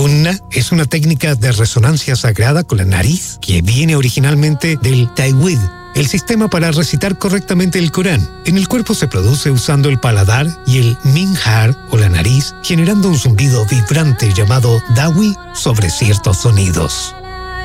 Gunna es una técnica de resonancia sagrada con la nariz que viene originalmente del tajwid, el sistema para recitar correctamente el Corán. En el cuerpo se produce usando el paladar y el minhar o la nariz, generando un zumbido vibrante llamado dawi sobre ciertos sonidos.